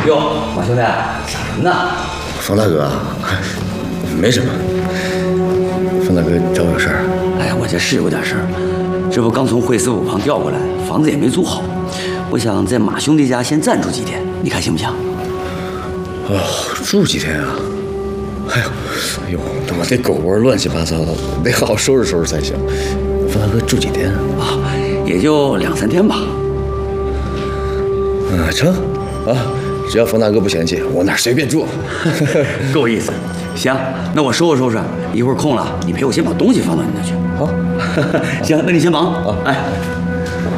哟，马兄弟，想什么呢？ 冯大哥，没什么。冯大哥找我有事儿？ 哎呀，我这是有点事儿，这不刚从惠司府旁调过来，房子也没租好，我想在马兄弟家先暂住几天，你看行不行？ 哦，住几天啊？哎呦，我这狗窝乱七八糟的，得好好收拾收拾才行。冯大哥住几天啊？也就2、3天吧。 成啊，只要冯大哥不嫌弃，我哪随便住。 够意思。行，那我收拾收拾，一会儿空了，你陪我先把东西放到你那去。 好， 行，那你先忙啊。哎。